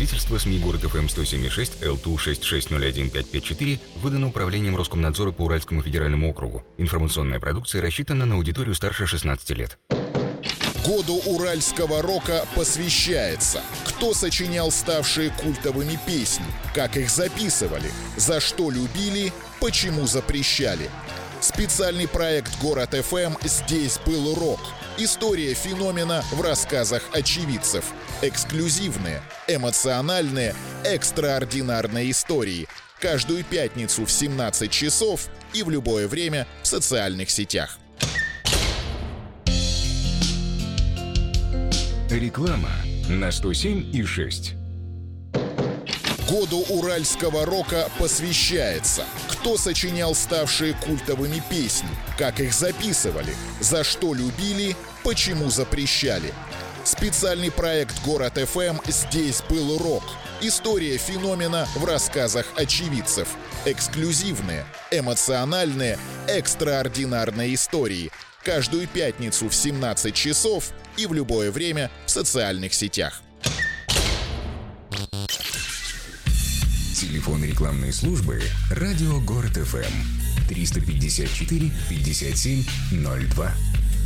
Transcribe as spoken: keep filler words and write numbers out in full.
Свидетельство СМИ «Город ФМ сто семь и шесть» Л Ту шесть шесть ноль один пять пять четыре выдано Управлением Роскомнадзора по Уральскому федеральному округу. Информационная продукция рассчитана на аудиторию старше шестнадцати лет. Году уральского рока посвящается. Кто сочинял ставшие культовыми песни? Как их записывали? За что любили? Почему запрещали? Специальный проект «Город ФМ. Здесь был рок». История феномена в рассказах очевидцев. Эксклюзивные, эмоциональные, экстраординарные истории. Каждую пятницу в семнадцать часов и в любое время в социальных сетях. Реклама на сто семь и шесть. Году уральского рока посвящается. Кто сочинял ставшие культовыми песни? Как их записывали? За что любили? Почему запрещали? Специальный проект «Город ФМ. Здесь был рок». История феномена в рассказах очевидцев. Эксклюзивные, эмоциональные, экстраординарные истории. Каждую пятницу в семнадцать часов и в любое время в социальных сетях. Телефон рекламной службы «Радио Город ФМ» триста пятьдесят четыре пятьдесят семь ноль два.